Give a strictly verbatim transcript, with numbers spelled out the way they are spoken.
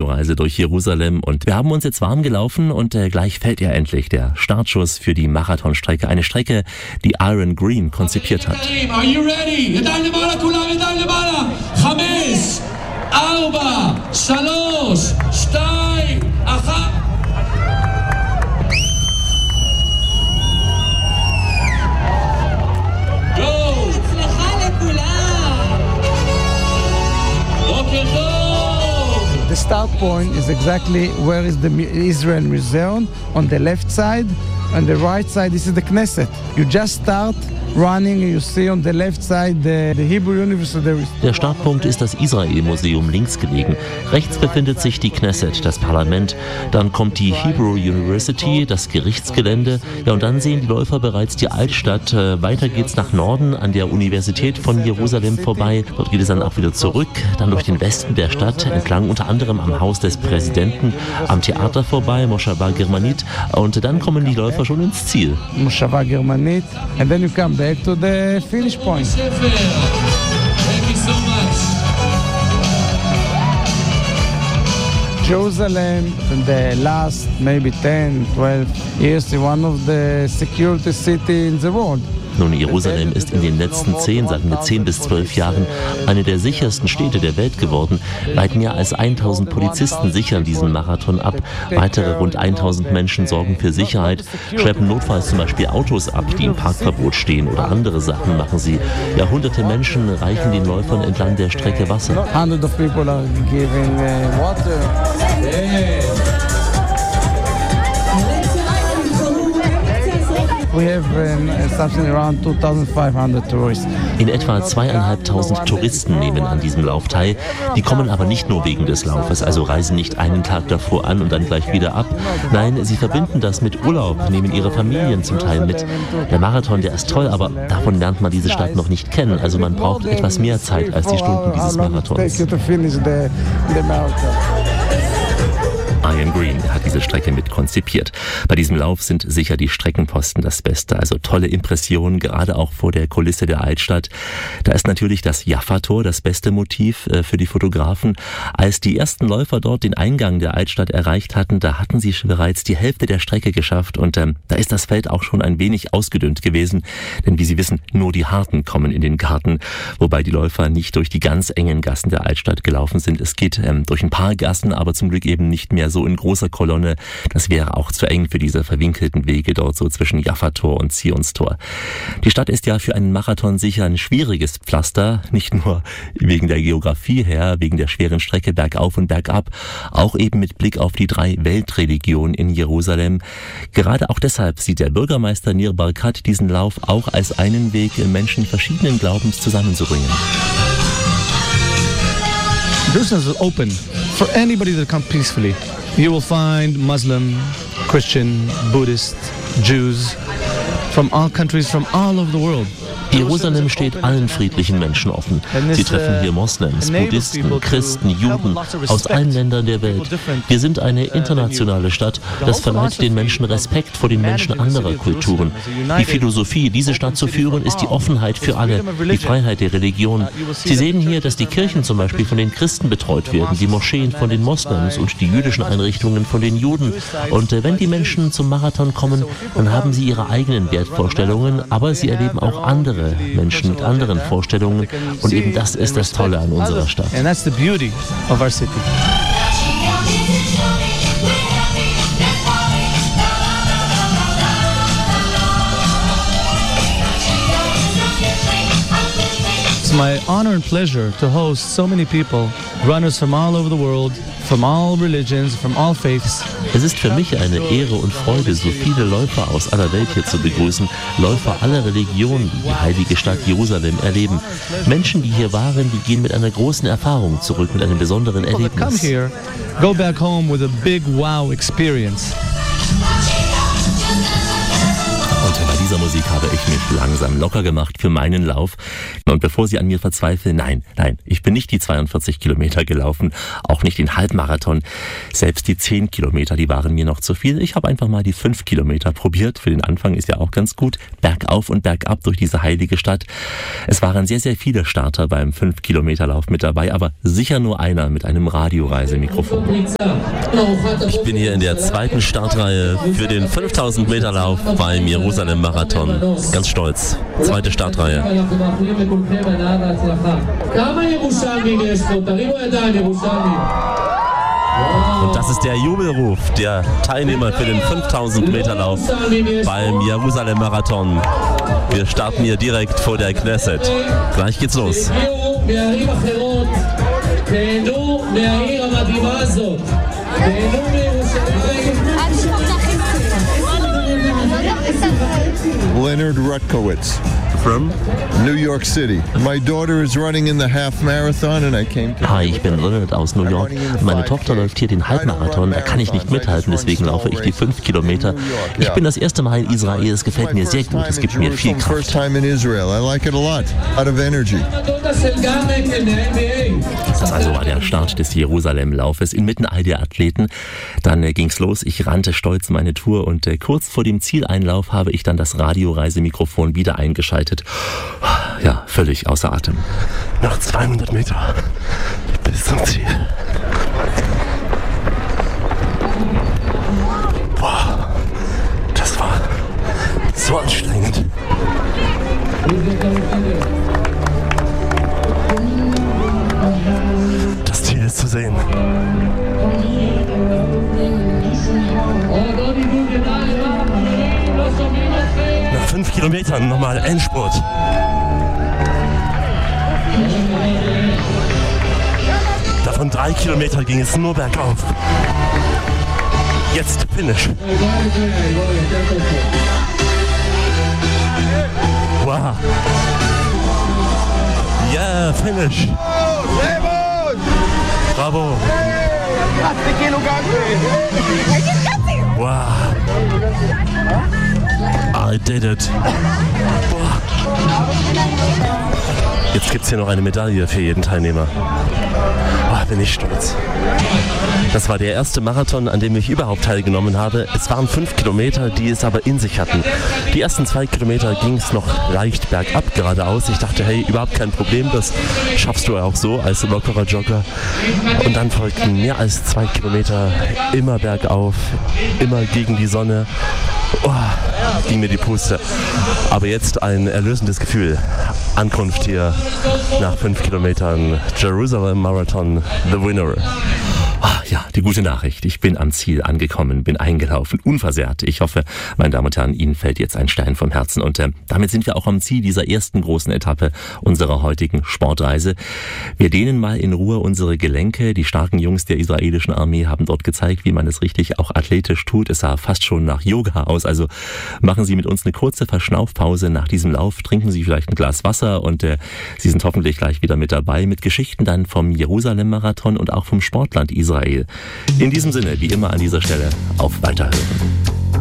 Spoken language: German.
Radioreise durch Jerusalem und wir haben uns jetzt warm gelaufen und äh, gleich fällt ja endlich der Startschuss für die Marathonstrecke. Eine Strecke, die Aaron Green konzipiert hat. Are you ready? Khamis, Arba, Shalosh, Shtay, Achat. The start point is exactly where is the Israel Museum on the left side. On the right side, this is the Knesset. You just start running, you see on the left side the, the Hebrew University. Der Startpunkt ist das Israel-Museum links gelegen. Rechts befindet sich die Knesset, das Parlament. Dann kommt die Hebrew University, das Gerichtsgelände. Ja, und dann sehen die Läufer bereits die Altstadt. Weiter geht's nach Norden an der Universität von Jerusalem vorbei. Dort geht es dann auch wieder zurück, dann durch den Westen der Stadt, entlang unter anderem am Haus des Präsidenten, am Theater vorbei, Moshava Germanit. Und dann kommen die Läufer schon ins Ziel. Moshava Germanit, and then you come back to the finish point. Thank you so much. Jerusalem in the last maybe ten, twelve years is one of the security city in the world. Nun, Jerusalem ist in den letzten zehn, sagen wir zehn bis zwölf Jahren eine der sichersten Städte der Welt geworden. Weit mehr als tausend Polizisten sichern diesen Marathon ab. Weitere rund tausend Menschen sorgen für Sicherheit, schleppen notfalls zum Beispiel Autos ab, die im Parkverbot stehen oder andere Sachen machen sie. Ja, hunderte Menschen reichen den Läufern entlang der Strecke Wasser. Hundreds of people are giving uh, water. Yeah. We have um, something around two thousand five hundred tourists. In etwa zweieinhalbtausend Touristen nehmen an diesem Lauf teil. Die kommen aber nicht nur wegen des Laufes, also reisen nicht einen Tag davor an und dann gleich wieder ab. Nein, sie verbinden das mit Urlaub, nehmen ihre Familien zum Teil mit. Der Marathon, der ist toll, aber davon lernt man diese Stadt noch nicht kennen. Also man braucht etwas mehr Zeit als die Stunden dieses Marathons. Aaron Green hat diese Strecke mit konzipiert. Bei diesem Lauf sind sicher die Streckenposten das Beste. Also tolle Impressionen, gerade auch vor der Kulisse der Altstadt. Da ist natürlich das Jaffa-Tor das beste Motiv für die Fotografen. Als die ersten Läufer dort den Eingang der Altstadt erreicht hatten, da hatten sie bereits die Hälfte der Strecke geschafft. Und ähm, da ist das Feld auch schon ein wenig ausgedünnt gewesen. Denn wie Sie wissen, nur die Harten kommen in den Garten. Wobei die Läufer nicht durch die ganz engen Gassen der Altstadt gelaufen sind. Es geht ähm, durch ein paar Gassen, aber zum Glück eben nicht mehr so in großer Kolonne. Das wäre auch zu eng für diese verwinkelten Wege dort so zwischen Jaffa-Tor und Zionstor. Die Stadt ist ja für einen Marathon sicher ein schwieriges Pflaster, nicht nur wegen der Geografie her, wegen der schweren Strecke bergauf und bergab, auch eben mit Blick auf die drei Weltreligionen in Jerusalem. Gerade auch deshalb sieht der Bürgermeister Nir Barkat diesen Lauf auch als einen Weg, Menschen verschiedenen Glaubens zusammenzubringen. Jerusalem is open for anybody that comes peacefully. You will find Muslim, Christian, Buddhist, Jews from all countries, from all over the world. Jerusalem steht allen friedlichen Menschen offen. Sie treffen hier Moslems, Buddhisten, Christen, Juden aus allen Ländern der Welt. Wir sind eine internationale Stadt. Das verleiht den Menschen Respekt vor den Menschen anderer Kulturen. Die Philosophie, diese Stadt zu führen, ist die Offenheit für alle, die Freiheit der Religion. Sie sehen hier, dass die Kirchen zum Beispiel von den Christen betreut werden, die Moscheen von den Moslems und die jüdischen Einrichtungen von den Juden. Und äh, wenn die Menschen zum Marathon kommen, dann haben sie ihre eigenen Wertvorstellungen, aber sie erleben auch andere Menschen mit anderen Vorstellungen und eben das ist das Tolle an unserer Stadt. And that's the beauty of our city. It's my honor and pleasure to host so many people, runners from all over the world, from all religions, from all faiths. Es ist für mich eine Ehre und Freude, so viele Läufer aus aller Welt hier zu begrüßen. Läufer aller Religionen, die die heilige Stadt Jerusalem erleben. Menschen, die hier waren, die gehen mit einer großen Erfahrung zurück, mit einem besonderen Erlebnis. Come here, go back home with a big wow experience. Und bei dieser Musik habe ich mich langsam locker gemacht für meinen Lauf. Und bevor Sie an mir verzweifeln, nein, nein, ich bin nicht die zweiundvierzig Kilometer gelaufen, auch nicht den Halbmarathon. Selbst die zehn Kilometer, die waren mir noch zu viel. Ich habe einfach mal die fünf Kilometer probiert. Für den Anfang ist ja auch ganz gut. Bergauf und bergab durch diese heilige Stadt. Es waren sehr, sehr viele Starter beim fünf Kilometer Lauf mit dabei, aber sicher nur einer mit einem Radioreisemikrofon. Ich bin hier in der zweiten Startreihe für den fünftausend Meter Lauf beim Jerusalem Marathon. Ganz stolz. Zweite Startreihe. Und das ist der Jubelruf der Teilnehmer für den fünftausend Meter Lauf beim Jerusalem Marathon. Wir starten hier direkt vor der Knesset. Gleich geht's los. Leonard Rutkowitz From New York City. My daughter is running in the half marathon and I came to Hi, ich bin Leonard aus New York. Meine Tochter läuft hier den Halbmarathon, da kann ich nicht mithalten, deswegen laufe ich die fünf Kilometer. Ich bin das erste Mal in Israel, es gefällt mir sehr gut, es gibt mir viel Kraft. Das also war der Start des Jerusalem-Laufes inmitten all der Athleten. Dann äh, ging's los, ich rannte stolz meine Tour und äh, kurz vor dem Zieleinlauf habe ich dann das Radioreisemikrofon wieder eingeschaltet. Ja, völlig außer Atem. noch zweihundert Meter bis zum Ziel. Boah, das war so anstrengend. Das Ziel ist zu sehen. Nach fünf Kilometern nochmal Endspurt. Davon drei Kilometer ging es nur bergauf. Jetzt Finish. Wow. Yeah, Finish. Bravo. Wow. I did it. Boah. Jetzt gibt's hier noch eine Medaille für jeden Teilnehmer. Oh, bin ich stolz. Das war der erste Marathon, an dem ich überhaupt teilgenommen habe. Es waren fünf Kilometer, die es aber in sich hatten. Die ersten zwei Kilometer ging es noch leicht bergab geradeaus. Ich dachte, hey, überhaupt kein Problem, das schaffst du auch so als lockerer Jogger. Und dann folgten mehr als zwei Kilometer immer bergauf, immer gegen die Sonne. Oh, ging mir die Puste. Aber jetzt ein erlösendes Gefühl. Ankunft hier nach fünf Kilometern. Jerusalem Marathon, the winner. Ah, ja, die gute Nachricht. Ich bin am Ziel angekommen, bin eingelaufen, unversehrt. Ich hoffe, meine Damen und Herren, Ihnen fällt jetzt ein Stein vom Herzen. Und äh, damit sind wir auch am Ziel dieser ersten großen Etappe unserer heutigen Sportreise. Wir dehnen mal in Ruhe unsere Gelenke. Die starken Jungs der israelischen Armee haben dort gezeigt, wie man es richtig auch athletisch tut. Es sah fast schon nach Yoga aus. Also machen Sie mit uns eine kurze Verschnaufpause nach diesem Lauf. Trinken Sie vielleicht ein Glas Wasser und äh, Sie sind hoffentlich gleich wieder mit dabei mit Geschichten dann vom Jerusalem-Marathon und auch vom Sportland Israel. In diesem Sinne, wie immer an dieser Stelle, auf Weiterhören.